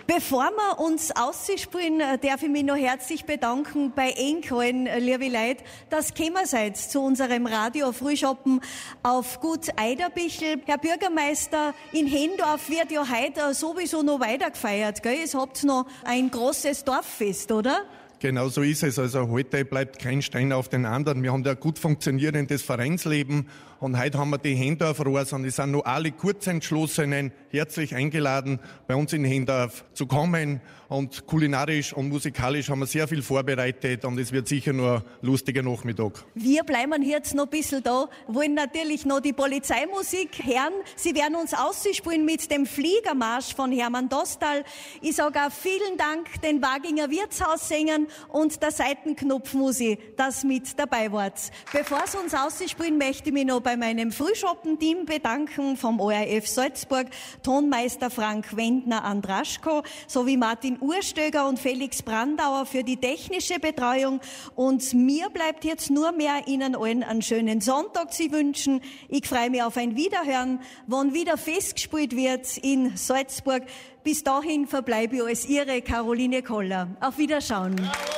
Bevor wir uns ausspielen, darf ich mich noch herzlich bedanken bei Enkeln, liebe Leute, dass gekommen seid zu unserem Radio-Frühschoppen auf Gut Eiderbichel. Herr Bürgermeister, in Hendorf wird ja heute sowieso noch weiter gefeiert, gell? Ihr habt noch ein großes Dorffest, oder? Genau so ist es. Also heute bleibt kein Stein auf den anderen. Wir haben da ein gut funktionierendes Vereinsleben und heute haben wir die Hendorf-Rohrs und es sind noch alle Kurzentschlossenen herzlich eingeladen, bei uns in Hendorf zu kommen, und kulinarisch und musikalisch haben wir sehr viel vorbereitet und es wird sicher nur ein lustiger Nachmittag. Wir bleiben jetzt noch ein bisschen da, wollen natürlich noch die Polizeimusik hören. Sie werden uns ausspielen mit dem Fliegermarsch von Hermann Dostal. Ich sage auch vielen Dank den Waginger Wirtshaussängern und der Seitenknopfmusi, das mit dabei wart. Bevor Sie uns ausspielen, möchte ich mich noch bei meinem Frühschoppen-Team bedanken vom ORF Salzburg, Tonmeister Frank Wendner-Andraschko sowie Martin Urstöger und Felix Brandauer für die technische Betreuung. Und mir bleibt jetzt nur mehr, Ihnen allen einen schönen Sonntag zu wünschen. Ich freue mich auf ein Wiederhören, wann wieder festgespielt wird in Salzburg. Bis dahin verbleibe ich als Ihre Caroline Koller. Auf Wiederschauen.